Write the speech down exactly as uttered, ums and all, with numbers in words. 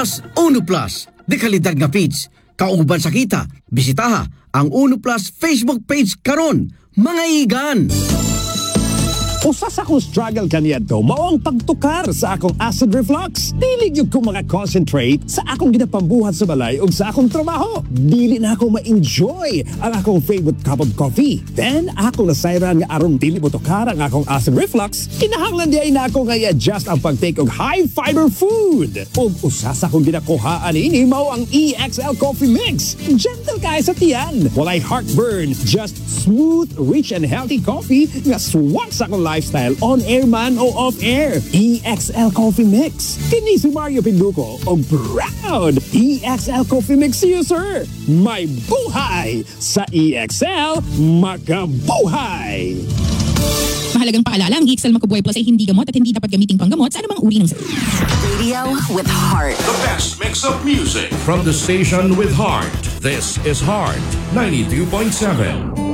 Plus, Uno Plus. Di kalidag nga page. Kauban sa kita, bisitaha ang Uno Plus Facebook page karon. Mga igan! Usa sa akong struggle kaniyadto mao ang pagtukar sa akong acid reflux. Dili gyud ko maka-concentrate sa akong ginapambuhat sa balay ug sa akong trabaho. Dili na ako ma-enjoy ang akong favorite cup of coffee. Then ako nasayran nga aron dili mo tukar ang akong acid reflux, kinahanglan diay na ako nga i-adjust ang pagtake og high fiber food. Ug usa sa akong ginakuhaan ini mao ang E X L Coffee Mix. Gentle kay sa tiyan, walay heartburn, just smooth, rich and healthy coffee nga swak sa akong lifestyle on air man o off air. E X L Coffee Mix. Kini si Mario Pinduco o proud E X L Coffee Mix user. May buhay sa E X L, makabuhay! Mahalagang paalala, ang E X L Makubuhay Plus ay hindi gamot at hindi dapat gamiting panggamot sa anumang uri ng sakit. Radio with heart. The best mix of music from the station with heart. This is Heart ninety-two point seven.